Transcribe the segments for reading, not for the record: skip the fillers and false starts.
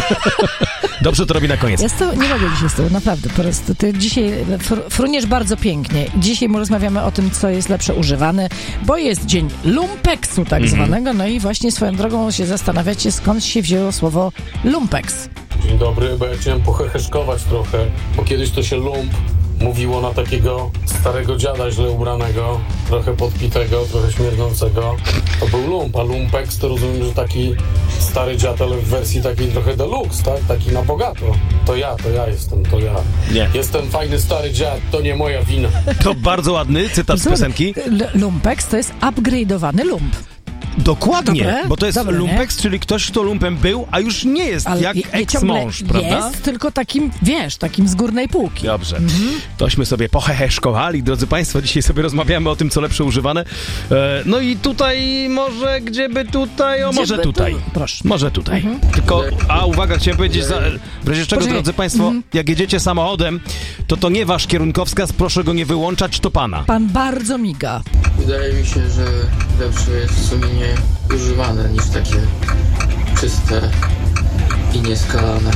Dobrze to robi na koniec. Ja nie mogę dzisiaj z tobą, naprawdę. Po prostu ty dzisiaj fruniesz bardzo pięknie. Dzisiaj rozmawiamy o tym, co jest lepsze używane, bo jest dzień lumpeksu tak zwanego, no i właśnie swoją drogą się zastanawiacie, skąd się wzięło słowo lumpeks. Dzień dobry, bo ja chciałem poheheszkować trochę, bo kiedyś to się lump mówiło na takiego starego dziada źle ubranego, trochę podpitego, trochę śmierdzącego. To był lump, a lumpeks to rozumiem, że taki stary dziad, ale w wersji takiej trochę deluxe, tak? Taki na bogato. To ja jestem. Nie. Jestem fajny stary dziad, to nie moja wina. To bardzo ładny cytat z piosenki. Lumpeks to jest upgrade'owany lump. Dokładnie, Dobre? bo to jest Dobre, lumpeks, czyli ktoś, kto lumpem był, a już nie jest Ale jak nie ex-mąż, ciągle prawda? jest, tylko takim, takim z górnej półki. Dobrze. Tośmy sobie poheheszkowali, drodzy Państwo. Dzisiaj sobie rozmawiamy o tym, co lepsze używane. No i tutaj może, gdzieby tutaj, może tutaj. Proszę. Może tutaj. Tylko, uwaga, chciałem powiedzieć, w razie czego, drodzy Państwo, jak jedziecie samochodem, to nie wasz kierunkowskaz, proszę go nie wyłączać, to pana. Pan bardzo miga. Wydaje mi się, że lepsze jest sumienie używane niż takie czyste i nieskalane.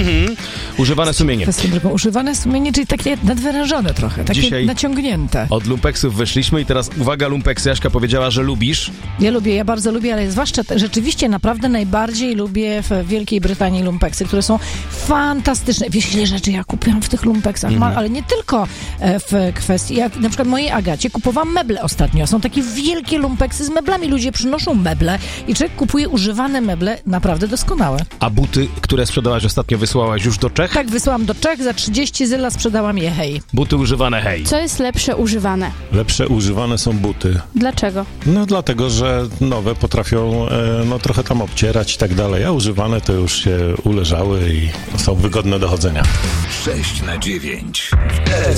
Używane sumienie. Używane sumienie, czyli takie nadwyrężone trochę, takie Dzisiaj naciągnięte. Od lumpeksów wyszliśmy i teraz uwaga, lumpeksy. Jaśka powiedziała, że lubisz. Ja bardzo lubię, ale zwłaszcza rzeczywiście naprawdę najbardziej lubię w Wielkiej Brytanii lumpeksy, które są fantastyczne. Wiesz, ile rzeczy ja kupiłam w tych lumpeksach, ale nie tylko w kwestii, jak na przykład mojej Agacie kupowałam meble ostatnio. Są takie wielkie lumpeksy z meblami. Ludzie przynoszą meble i człowiek kupuje używane meble naprawdę doskonałe. A buty, które sprzedałaś ostatnio, wysłałaś już do Czech? Tak, wysłałam do Czech, za 30 zyla sprzedałam je, hej. Buty używane, hej. Co jest lepsze używane? Lepsze używane są buty. Dlaczego? No dlatego, że nowe potrafią trochę tam obcierać i tak dalej, a używane to już się uleżały i są wygodne do chodzenia. 6 na 9.